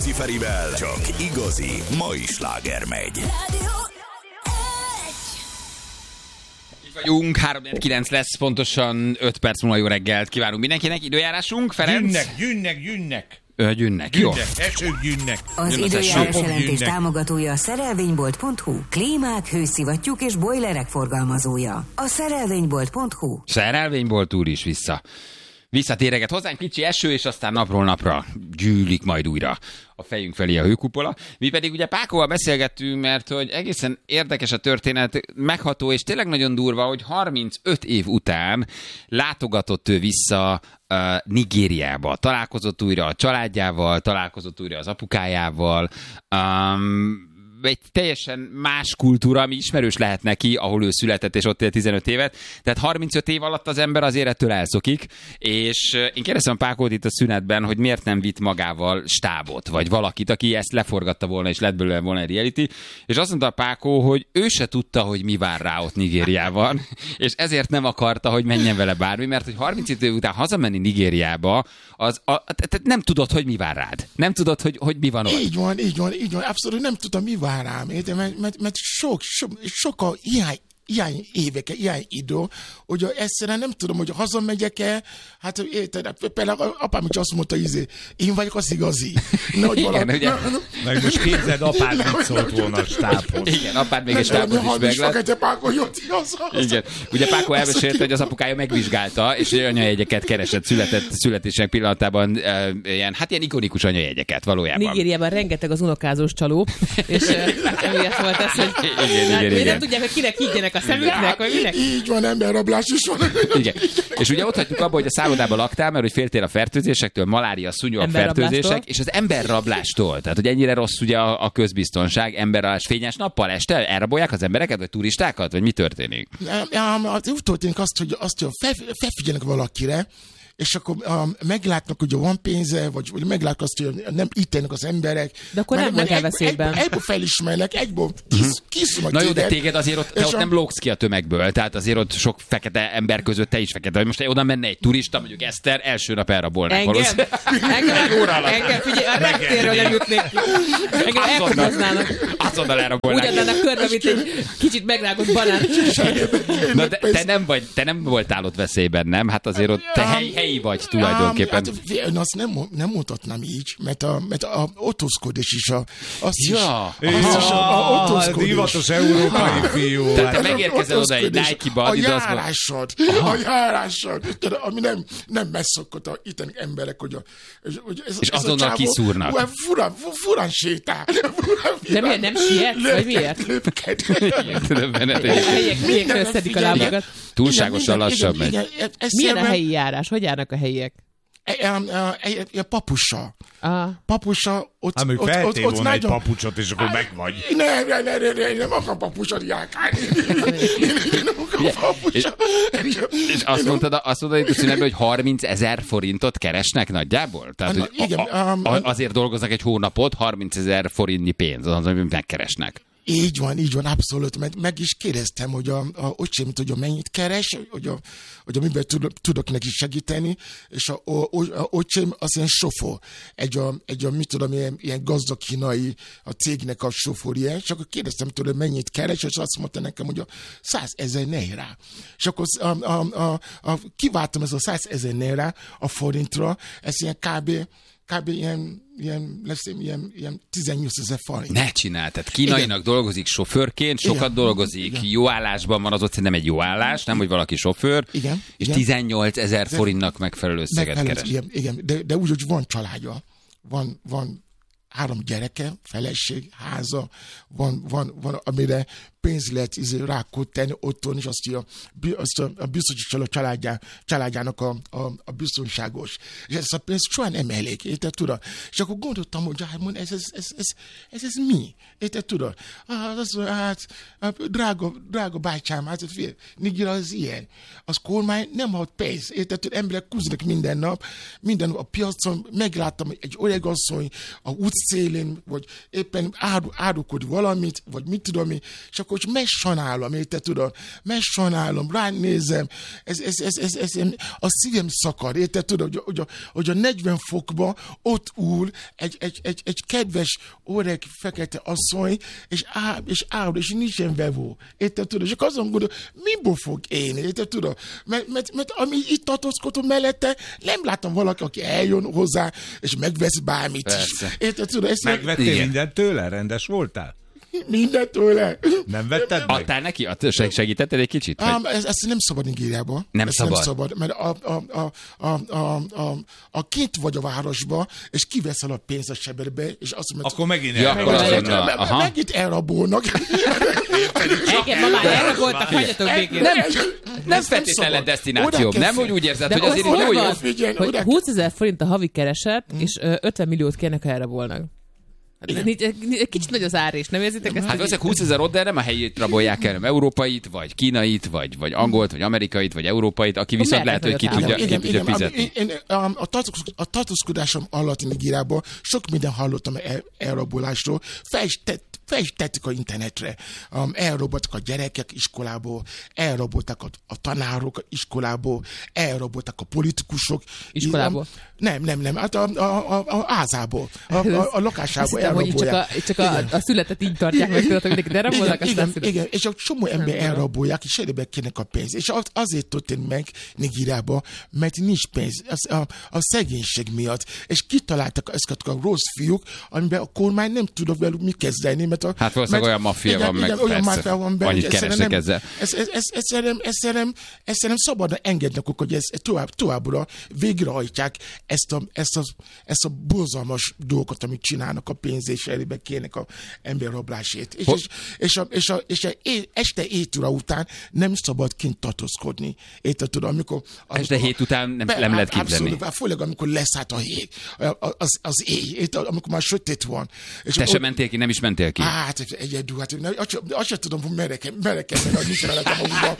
Ciferivel csak igazi mai sláger megy. Itt vagyunk, 3-9 lesz, pontosan 5 perc múlva jó reggelt kívánunk mindenkinek. Időjárásunk, Ferenc? Gyűnnek. Gyűnnek, jó. Esők gyűnnek. Az időjárás jelentés támogatója a szerelvénybolt.hu, klímák, hőszivattyúk és bojlerek forgalmazója. A szerelvénybolt.hu. Szerelvénybolt úr is visszatéreget hozzánk, kicsi eső, és aztán napról napra gyűlik majd újra a fejünk felé a hőkupola. Mi pedig ugye Pákóval beszélgettünk, mert hogy egészen érdekes a történet, megható, és tényleg nagyon durva, hogy 35 év után látogatott ő vissza Nigériába. Találkozott újra a családjával, találkozott újra az apukájával, egy teljesen más kultúra, ami ismerős lehet neki, ahol ő született, és ott él 15 évet. Tehát 35 év alatt az ember azért ettől elszokik, és én kérdeztem Pákót itt a szünetben, hogy miért nem vitt magával stábot, vagy valakit, aki ezt leforgatta volna, és lett belőle volna egy reality, és azt mondta a Pákó, hogy ő se tudta, hogy mi vár rá ott Nigériában, és ezért nem akarta, hogy menjen vele bármi, mert hogy 35 év után hazamenni Nigériába, nem tudod, hogy mi vár rád. Nem tudod, hogy mi van ott. Így van. Abszolút nem tudtam, mi vár rám. Mert sok ilyen évek, ilyen idő, hogy egyszerűen nem tudom, hogy hazamegyek-e, hát érted, például apám is azt mondta, én vagyok az igazi. Meg most képzeld, apád mit szólt volna a stábhoz. Igen, apád még egy stábot is meglett. Igen. Ugye Pákó elmesélte, hogy az apukája megvizsgálta, és anyajegyeket keresett születések pillanatában, ilyen ikonikus anyajegyeket valójában. Nigériában rengeteg az unokázós csaló, és emiatt volt ez, hogy igen. nem tudják, hogy kinek higgyenek a szemüknek, vagy minek? Így van, emberrablás is van. Igen. És ugye ott hagytuk abba, hogy a szállodában laktál, mert hogy féltél a fertőzésektől, malária, szúnyog fertőzések, és az emberrablástól. Tehát, hogy ennyire rossz ugye a közbiztonság, emberrablás fényes nappal este elrabolják az embereket, vagy turistákat, vagy mi történik? Úgy történik hogy felfigyelnek valakire, és akkor meglátnak, hogy van pénze, vagy meglátnak azt, hogy nem itt élnek az emberek. De akkor nem voltál veszélyben. Egyből felismernek, egyből kiszúrnak. Na jó, de téged azért te ott nem lógsz ki a tömegből, tehát azért ott sok fekete ember között te is fekete. Most oda menne egy turista, mondjuk Eszter, első nap elrabolnák valószínűleg. Engem, figyelj, a reptérről nem jutnék ki. Engem elkoboznának. Azonnal elrabolnák. Úgy adnának körbe, mint egy kicsit megrágott banán. Na de te nem voltál ott veszélyben, nem? Hát azért ott te helyi vagy tulajdonképpen. Én azt nem mutatnám így, mert a otózkodás is divatos európai fiú. Tehát te megérkezel oda egy Nike-ba. A járásod, ami nem megszokott a itteni emberek, hogy és azonnal kiszúrnak. Furán sétál. De miért nem siet? Vagy miért? Lépked. A helyiek összedik a lábakat. Túlságosan lassan megy. Milyen a helyi járás? Hogy járnak a helyiek? Papusa. Ott feltél volna egy papucsot, és akkor meg vagy. Nem akar papucsot járkálni. Nem akar papucsot. És azt mondtad itt a szünetben, hogy 30 000 forintot keresnek nagyjából? Tehát, hogy azért dolgoznak egy hónapot, 30 000 forintnyi pénz, az, amit megkeresnek. Így van, abszolút, mert meg is kérdeztem, hogy a öcsém, hogy mennyit keres, hogy amiben tudok neki segíteni, és a öcsém az ilyen sofőr, mit tudom, ilyen gazdag kínai, a cégnek a sofőrje, és akkor kérdeztem tőle, mennyit keres, és azt mondta nekem, hogy 100 000 naira. És akkor kiváltam ez a 100 000 naira a forintra, ez ilyen kb. ilyen 18 000 forint. Ne csinál, tehát kínainak dolgozik sofőrként, sokat dolgozik, jó állásban van, az ott szerintem egy jó állás, nem, hogy valaki sofőr, és 18 000 forintnak megfelelő összeget keres. Igen, de úgy, hogy van családja, van 3 gyereke, feleség, háza, van amire pénz lehet rákódteni otthon, és azt a biztosítja a családjának a biztonságos. És ez a pénz soha nem elég, érted, tudod? És akkor gondoltam, hogy ez mi? Érted, tudod? Drága bátyám, Nigeria az ilyen. Az kormány nem ad pénz, érted, tudod? Emberek kúznak minden nap a piacon, megláttam egy öregasszony a utcán, szélén, vagy éppen árulkod valamit, vagy mit tudom én, és akkor megsajnálom, érted, tudod? Megsajnálom, ránézem, ez a szívem szakad, érted, tudod, hogy a 40 fokban ott ül egy kedves, öreg, fekete asszony, és árul, és nincsen vevó, érted, tudod? És akkor azon gondolom, miből fog élni, érted, tudod? Mert ami itt tartózkodom mellette, nem látom valaki, aki eljön hozzá, és megvesz bármit is. Érted, tudod? Megvettél mindent tőle? Rendes voltál? Mindent tőle. Nem vetted meg? Adtál neki? Segítetted egy kicsit? Ezt nem szabad Nigériában. Nem Nem szabad, mert a kint vagy a városba, és kiveszel a pénzt a sebedbe, és azt mondod, akkor megint megint elrabolnak. Igen, ma már elraboltak, hagyjatok békén. Nem feltétlenül desztináció. Nem, hogy úgy érzed, hogy azért jó. Hogy 20 000 forint a havi kereset, és 50 milliót kérnek, ha elrabolnak. Kicsit nagy az ár is, nem érzitek ezt? Hát valószínűleg 20 000 ott, de nem a helyét rabolják el, nem európait, vagy kínait, vagy angolt, vagy amerikait, vagy európait, aki viszont lehet, hogy ki tudja fizetni. A tartózkodásom alatt Nigériában sok minden hallottam elrabolásról, fel is tettük a internetre. Elraboltak a gyerekek iskolából, elraboltak a tanárok iskolából, elraboltak a politikusok. Iskolából? Nem, hát a házából, a lakásából elrabolják. Hogy csak a születet így tartják meg, tudod, hogy de rabolnak, aztán igen, és a csomó ember elrabolják, és cserébe kérnek a pénzt. És azért történt meg Nigériában, mert nincs pénz, a szegénység miatt. És kitaláltak ezeket a rossz fiúk, amiben a kormány nem tudott velük mit kezdeni, mert hát valószínűleg olyan maffia van meg, persze. Annyit keresnek ezzel. Ezt nem szabadna engednek, hogy ezt továbbra végrehajtják ezt a borzalmas dolgot, amit csinálnak a pénzés elébe kérnek a emberrablásért. És este 7 óra után nem szabad kint tartózkodni. Érted, tudod, amikor este 7 után nem lehet kint lenni. Abszolút, főleg amikor leszállt a hég, az éj, érted, amikor már sötét van. És te sem mentél ki, nem is mentél ki. Hát egyedül, azt sem tudom, hogy merre kell menni, hogy mit csináltam magukban.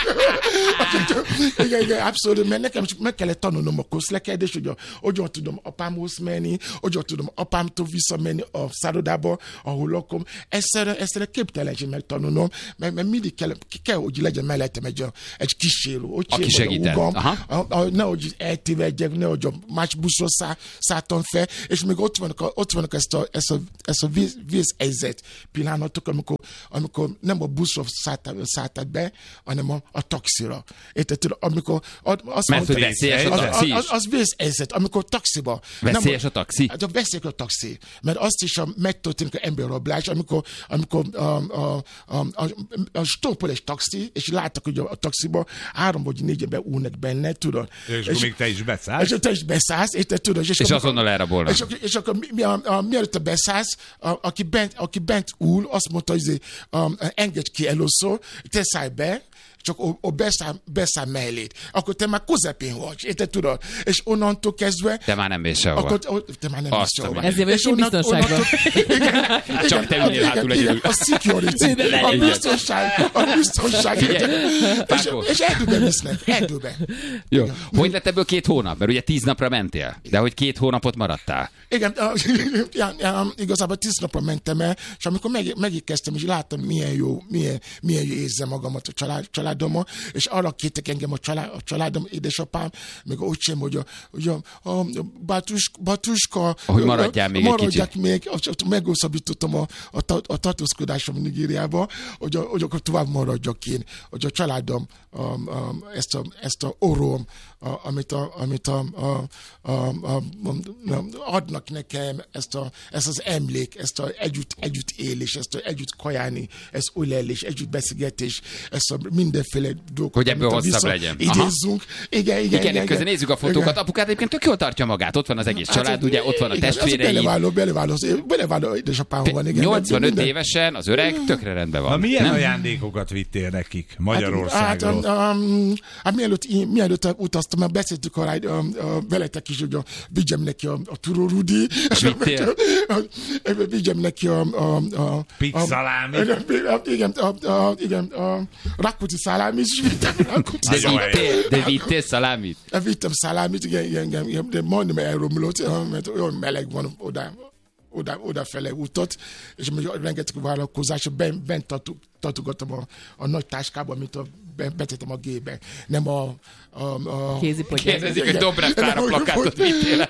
Igen, abszolút, mert nekem csak meg kellett tanulnom a közlekedést, hogy tudom apámhoz menni, hogy tudom apámtól visszamenni a szállodába, ahol lakom. Ezt képtelenség megtanulnom, mert mindig kell, hogy legyen mellettem egy kísérő. Aki segített. Nehogy eltévedjek, nehogy a más buszról szálltam fel, és még ott vannak ezt a vészhelyzet pillanatok, amikor nem a buszra szálltál be, hanem a taxira. Érted? Amikor azt mert hogy veszélyes a taxi is? Az vészhelyzet, amikor taxiba. Veszélyes a taxi? Veszélyes a taxi. Mert azt is megtörténik az emberrablás, amikor a stoppol egy taxi, és láttak, hogy a taxiba 3 vagy 4 ember ülnek benne, tudod. És még te is beszállsz. És te is beszállsz, érted, tudod. És azonnal elrabolnak. És akkor mielőtt te beszállsz, aki bent ül, azt mondta, hogy engedj ki először, te szállj be, csak beszáll mellét. Akkor te már közepén vagy, érted, tudod? És onnantól kezdve... Te már nem mész sehova. Te már nem mész sehova. Ezért vagy én biztonságban. Csak te ügyél hátul egyedül. A security, a biztonság. És erdőben visznek, erdőben. Jó. Hogy lett ebből 2 hónap? Mert ugye 10 napra mentél, de hogy 2 hónapot maradtál. Igen, igazából 10 napra mentem el, és amikor megérkeztem, és láttam, milyen jó érzem magamat a családommal, és arra kértek engem a családom, édesapám, meg öcsém, hogy a Batuska, hogy maradjál még egy kicsit. Meghosszabbítottam a tartózkodásom Nigériába, hogy akkor tovább maradjak én, hogy a családom ezt a orrom, amit adnak nekem, ezt az emlék, ezt az együtt élés, ezt az együtt kajálni, ezt ölelés, együtt beszélgetés, ezt a mindenféle dolgokat, hogy ebből hosszabb legyen. Idézzünk. Igen. Közben nézzük a fotókat. Igen. Apukát egyébként tök jól tartja magát. Ott van az egész család, ugye, ott van a testvérei. Beleváló édesapám van. 85 évesen az öreg tökre rendben van. Milyen ajándékokat vittél nekik Magyarországról? Hát mielőtt utaztam, már beszéltük veletek is, hogy vigyem neki a turórudi. És vittél? Vigyem neki a pizzalámit. Igen, a Rakóczi szalámit is vittem. De vittél szalámit? Vittem szalámit, igen, de majdnem elromlott, mert olyan meleg van oda. odafele útot, és rengeteg vállalkozás, bent tartogattam a nagy táskába, amit betettem a gébe. Nem a kézipodgyász. Kérdezik, hogy Dobrev Klára plakátot vittél.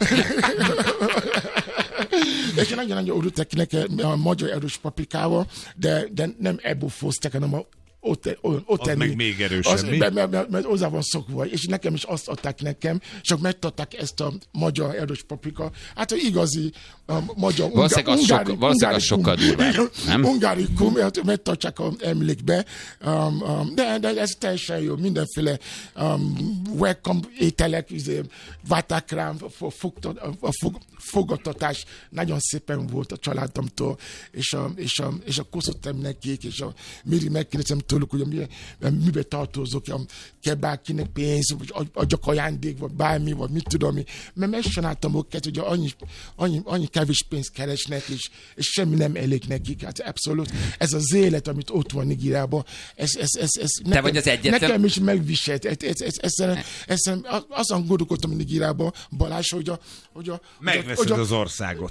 És nagyon-nagyon örültek nekem a magyar erős paprikával, de nem ebből fozták, hanem ott az meg még erősebb, mi? Mert hozzá van szokva, és nekem is azt adták nekem, csak megtarták ezt a magyar erős paprika. Hát, hogy igazi magyar... Valószínűleg az sokkal durvább, nem? Ungárikum, megtartják a emlékbe, de ez teljesen jó, mindenféle welcome ételek, várták rám, a fogadtatás nagyon szépen volt a családomtól, és a koszottam nekik, és mindig megkérdezem tőlük, hogy mibe tartozok, kell bárkinek pénz, vagy adjak ajándék, vagy bármi, vagy mit tudom, mert megcsináltam őket, hogy annyi kevés pénzt keresnek, és semmi nem elég nekik. Hát abszolút. Ez az élet, amit ott van Nigériában, Te vagy az egyetlen? Nekem is megviselt. Azon gondolkodtam Nigériában, Balázs, hogy megveszed az országot.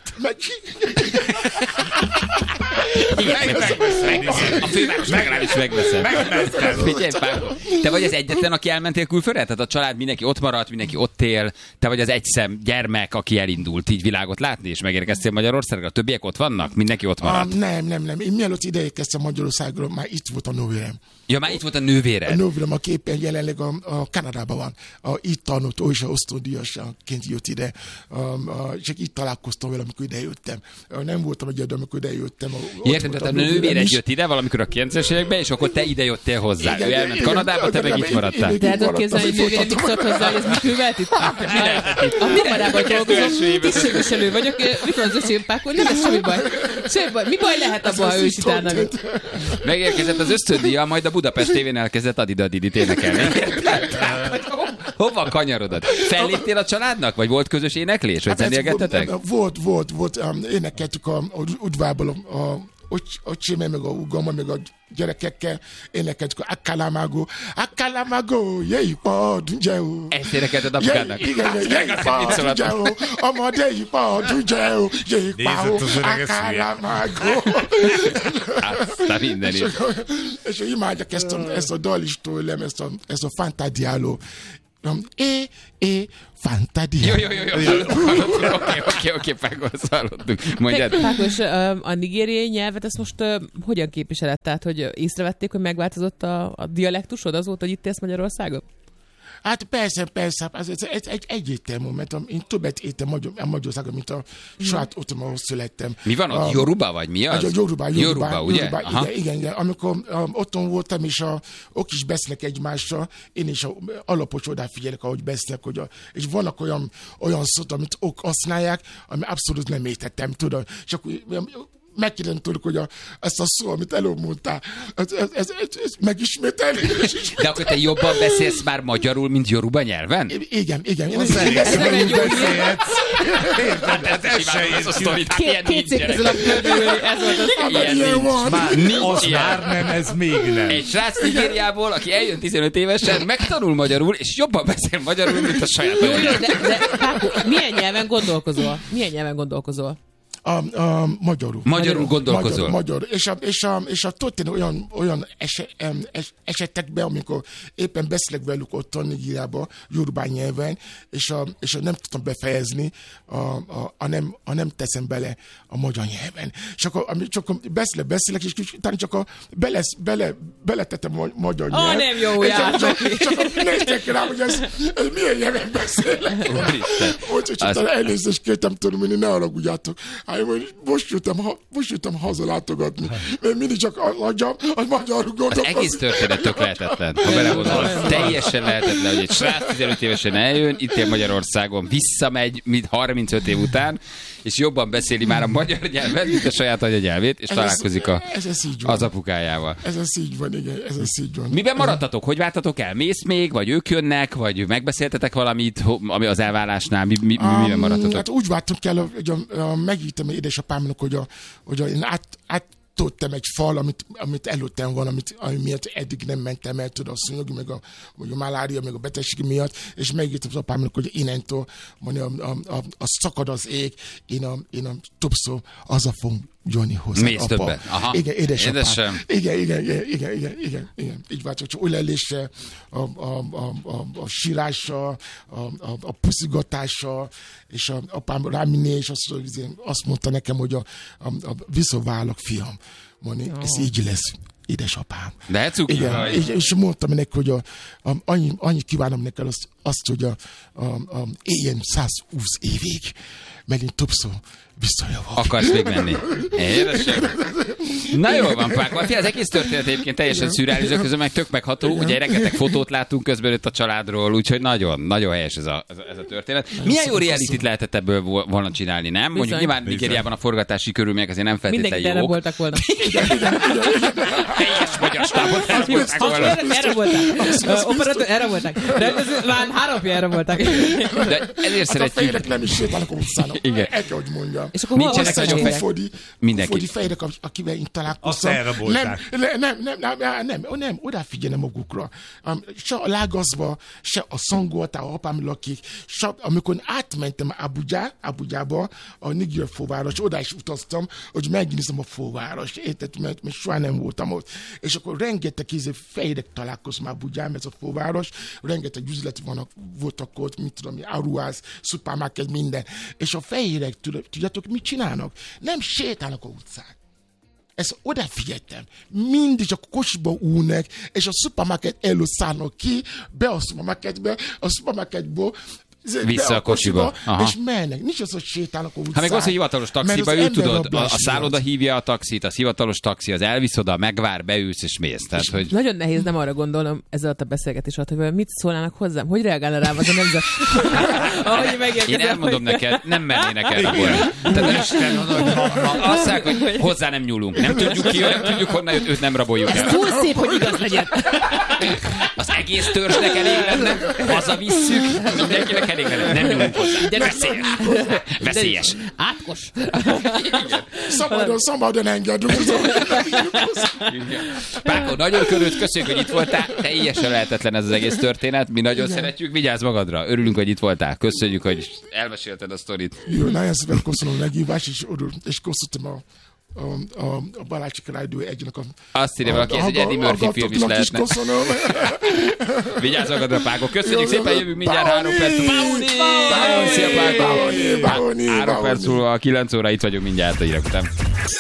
A főváros legalábbis megveszed. Te vagy az egyetlen, aki elmentél külföldre? Tehát a család mindenki ott maradt, mindenki ott él. Te vagy az egyszem gyermek, aki elindult így világot látni, és megérkeztél Magyarországra. A többiek ott vannak? Mindenki ott maradt? Nem. Én mielőtt ideérkeztem Magyarországról, már itt volt a nővérem. Ja, már itt volt a nővéred? A nővérem, aki éppen jelenleg a Kanadában van. Itt tanult, ő is osztódíjasként jött ide. Csak itt találkoztam vele, amikor idejöttem. Nem voltam egyedül, amikor idejöttem. Értem, tehát a nővéred jött ide valamikor a 90-es években, és akkor te ide jöttél hozzá. Ő elment Kanadába, te meg itt maradtál. Tehát ott képzelni, hogy nővérem mit szólt hozzá, hogy ez mit művelt itt? A kamarában dolgozom, tisztségviselő vagyok. Mit van az öcsém Pákó? Nem lesz semmi baj. Mi baj lehet abban, ha ő is itálna? Megérkezett az ösztöndíja, majd a Budapest tévén elkezdett Adidadidit énekelni. Hova kanyarodod? Felléptél a családnak? Vagy volt közös éneklés? Vagy zenélgettetek? Volt. Énekeltük a udvarból öcsémmel, meg a húgommal, meg a gyerekekkel énekeltük a Akkalamago, jépa, dunjeo. Ezt énekelted apukának? Igen, jépa, dunjeo, amade jépa, dunjeo, jépa, Akkalamago. Aztán mindenit. És imádják ezt a dal is tőlem, ezt a Fantadiáló. Fantadiáló. Oké, Pákos, hallottuk. Mondjad. Pákos, a nigériai nyelvet ezt most hogyan képviseled? Tehát, hogy észrevették, hogy megváltozott a dialektusod azóta, hogy itt élsz Magyarországon? Hát persze, ez egyértelmű, mert én többet éltem Magyarországon, mint a saját otthon, ahol születtem. Mi van ott? Yoruba vagy mi az? Yoruba, ugye? Igen. Amikor otthon voltam, és ők is beszélnek egymással, én is alapos odafigyelek, ahogy beszélnek, és vannak olyan szót, amit ők használják, ami abszolút nem értettem, tudod. Csak megkérdezem tőlük, hogy ezt a szó, amit előbb mondtál, ez megismételni. De akkor te jobban beszélsz már magyarul, mint yoruba nyelven? Igen. Ez nem egy jó sztorit. Két székezzel a földről, ez volt az. Nincs már nem, ez még nem. Egy srác Nigériából, aki eljön 15 évesen, megtanul magyarul, és jobban beszél magyarul, mint a saját anyanyelven. De Pákó, milyen nyelven gondolkozol? Magyarul gondolkozol. Magyarul. És a történet olyan esetekben, amikor éppen beszélek velük ott Nigériában, Yoruba nyelven, és nem tudtam befejezni, nem teszem bele a magyar nyelven. Csak beszélek, és utána csak beletettem a magyar nyelven. Nem jó jár. Csak néztek rá, hogy ez milyen nyelven beszélek. Úgyhogy elnézést kértem tőlem, hogy ne haragudjátok. Most jöttem haza látogatni, mert mindig csak a magyarul gondolkozom. Az egész történet tök lehetetlen, ha belegondolod. Teljesen lehetetlen, hogy egy srác 15 évesen eljön, itt él Magyarországon, visszamegy, mint 35 év után, és jobban beszéli már a magyar nyelvet, mint a saját anyanyelvét, és találkozik az apukájával. Ez így van, igen, ez így van. Miben maradtatok? Hogy váltatok el? Mész még, vagy ők jönnek, vagy megbeszéltetek valamit, ami az elválásnál? Miben maradtatok? Hát úgy váltunk el, hogy megírtam édesapámnak, hogy én tottem egy fal, amit előttem van, ami miatt eddig nem mentem el, tudod, a szúnyog, meg a malária, meg a betegség miatt, és megírtam az apámnak, hogy innentől a szakad az ég, én többször haza fogom jönni hozzá. Mész többet? Aha. Igen, édesapám. Édesem. Igen. Így van, csak ülelése, a sírása, a puszigatása, és a apám ráminé, és azt mondta nekem, hogy a visszaválok, fiam. Mondani, ez így lesz, édesapám. De hát cuki vagy. És mondtam neki, hogy annyit kívánom neked azt, hogy éljen 120 évig, mert én többször visszajövök. Akarsz még menni? Édesem. Na jól van, Páko. Az egész történet egyébként teljesen szürreális, közben meg tök megható. Ugye rengeteg fotót látunk közben itt a családról, úgyhogy nagyon, nagyon helyes ez a történet. Milyen jó realityt lehetett ebből volna csinálni, nem? Mondjuk nyilván Nigériában a forgatási körülmények azért nem feltétlenül jók. Mindenki erre voltak volna. Teljes magyar stábot erre voltak volna. Erre voltak. Operatőr, erre voltak. Rendező, már 3 erre voltak. De ezért A szeretjük. fejrek nem is sétálnak a utcának. Igen. El kell, hogy mondjam. És akkor Nincsenek hol nagyon vagytok? Mindenki fejrek, akivel én találkoztam. Azt elrabolták. Nem, odafigyelnek magukra. Se a Lágaszba, se a Szangoltá, a apám lakik. Amikor átmentem Abujába, a Niger főváros, oda is utaztam, hogy megnézem a főváros. Érted, mert soha nem voltam ott. És akkor rengeteg fejrek találkoztam Abujában, ez a főváros, rengeteg üzlet voltak ott, mit tudom, áruház, szupermarket, minden. És a fejérek, tudjátok, mit csinálnak? Nem sétálnak a utcán. Ezt odafigyeltem. Mindig csak kocsiba ülnek, és a szupermarket előtt szállnak ki, be a szupermarketből, vissza a kocsiba. És mennek. Nincs az, hogy sétálnak a utcán. Ha meg az, hogy hivatalos taxiba ül, tudod, a szálloda hívja a taxit, az hivatalos taxi, az elvisz oda, megvár, beülsz és mész. Tehát, hogy... Nagyon nehéz, nem arra gondolom ezzel a beszélgetés alatt, hogy mit szólnának hozzám, hogy reagálna rám az a nemzet. Én elmondom neked, nem mennének erre volna. Azt mondják, hogy hozzá nem nyúlunk. Nem tudjuk ki, nem tudjuk honnan jött, őt nem raboljuk el. Túl szép, hogy igaz legyen. Az egész törzsnek elég lenne, hazavisszük, mindenkinek elég lenne. Nem nyúlunk hozzá. De veszélyes. Átkos. Szabadon engedünk. Páko, nagyon köszönjük, hogy itt voltál. Teljesen lehetetlen ez az egész történet. Mi nagyon szeretjük. Vigyázz magadra. Örülünk, hogy itt voltál. Köszönjük, hogy elmesélted a sztorit. Jó, nagyon szépen köszönöm a meghívást, és köszönöm a Balácsi Rádió egynek a... Azt írja valaki, ez egy Eddie Murphy film is lehetne. Vigyázz magadra, Páko. Köszönjük szépen, jövünk mindjárt 3 perc. Szia, Páko. 3 perc múlva, 9 óra itt vagyunk mindjárt a hírek után.